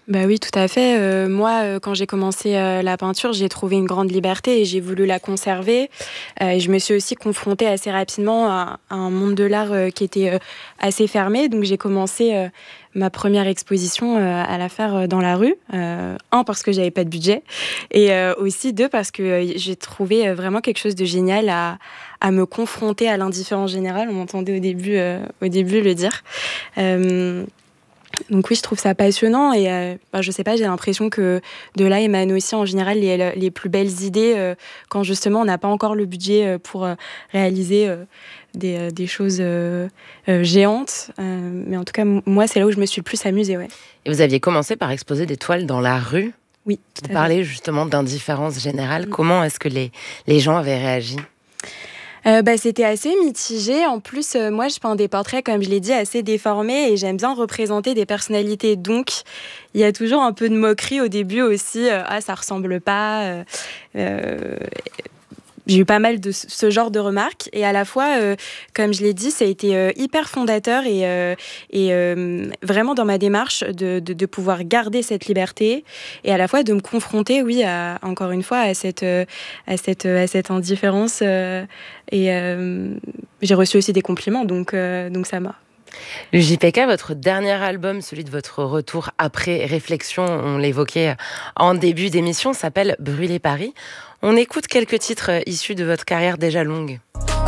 Bah oui, tout à fait. Moi, quand j'ai commencé la peinture, j'ai trouvé une grande liberté et j'ai voulu la conserver. Et je me suis aussi confrontée assez rapidement à un monde de l'art qui était assez fermé. Donc j'ai commencé ma première exposition à la faire dans la rue. Un, parce que j'avais pas de budget, et aussi deux, parce que j'ai trouvé vraiment quelque chose de génial à me confronter à l'indifférence générale. On m'entendait au début le dire. Donc oui, je trouve ça passionnant et je sais pas, j'ai l'impression que de là émanent aussi en général les plus belles idées quand justement on n'a pas encore le budget pour réaliser des choses géantes. Mais en tout cas, moi, c'est là où je me suis le plus amusée, ouais. Et vous aviez commencé par exposer des toiles dans la rue. Oui, Vous tout à fait. parlez justement d'indifférence générale. Comment est-ce que les gens avaient réagi? C'était assez mitigé. En plus, moi, je peins des portraits, comme je l'ai dit, assez déformés et j'aime bien représenter des personnalités. Donc, il y a toujours un peu de moquerie au début aussi. Ah, ça ressemble pas. Euh, J'ai eu pas mal de ce genre de remarques et à la fois, comme je l'ai dit, ça a été hyper fondateur et vraiment dans ma démarche de pouvoir garder cette liberté et à la fois de me confronter, oui, encore une fois, à cette indifférence et j'ai reçu aussi des compliments, donc ça m'a. Le JPK, votre dernier album, celui de votre retour après réflexion, on l'évoquait en début d'émission, s'appelle Brûler Paris. On écoute quelques titres issus de votre carrière déjà longue.